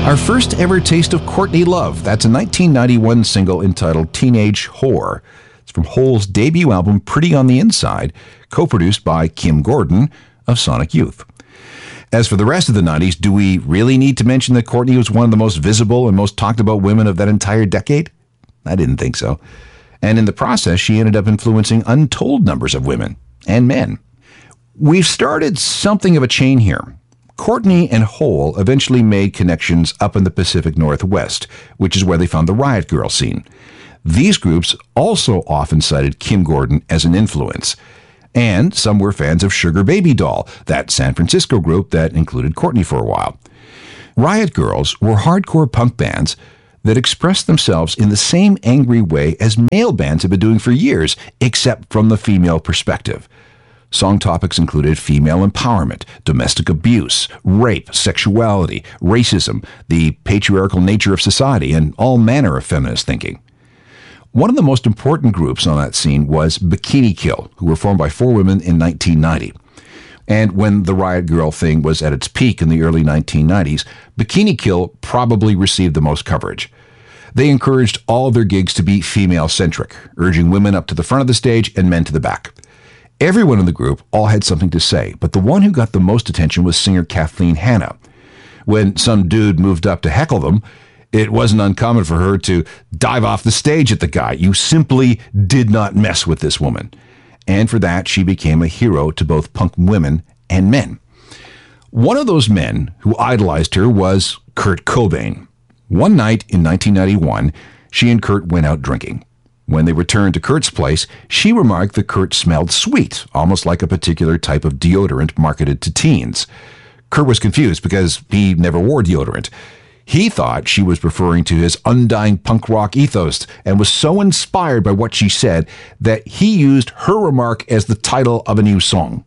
Our first ever taste of Courtney Love. That's a 1991 single entitled Teenage Whore. It's from Hole's debut album, Pretty on the Inside, co-produced by Kim Gordon of Sonic Youth. As for the rest of the 90s, do we really need to mention that Courtney was one of the most visible and most talked about women of that entire decade? I didn't think so. And in the process, she ended up influencing untold numbers of women and men. We've started something of a chain here. Courtney and Hole eventually made connections up in the Pacific Northwest, which is where they found the Riot Grrrl scene. These groups also often cited Kim Gordon as an influence. And some were fans of Sugar Baby Doll, that San Francisco group that included Courtney for a while. Riot Grrrls were hardcore punk bands that expressed themselves in the same angry way as male bands have been doing for years, except from the female perspective. Song topics included female empowerment, domestic abuse, rape, sexuality, racism, the patriarchal nature of society, and all manner of feminist thinking. One of the most important groups on that scene was Bikini Kill, who were formed by 4 women in 1990. And when the Riot Grrrl thing was at its peak in the early 1990s, Bikini Kill probably received the most coverage. They encouraged all their gigs to be female-centric, urging women up to the front of the stage and men to the back. Everyone in the group all had something to say, but the one who got the most attention was singer Kathleen Hanna. When some dude moved up to heckle them, it wasn't uncommon for her to dive off the stage at the guy. You simply did not mess with this woman. And for that, she became a hero to both punk women and men. One of those men who idolized her was Kurt Cobain. One night in 1991, she and Kurt went out drinking. When they returned to Kurt's place, she remarked that Kurt smelled sweet, almost like a particular type of deodorant marketed to teens. Kurt was confused because he never wore deodorant. He thought she was referring to his undying punk rock ethos and was so inspired by what she said that he used her remark as the title of a new song.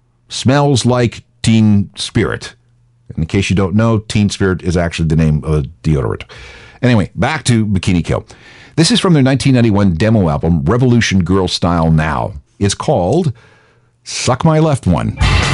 Smells like Teen Spirit. In case you don't know, Teen Spirit is actually the name of a deodorant. Anyway, back to Bikini Kill. This is from their 1991 demo album, Revolution Girl Style Now. It's called Suck My Left One.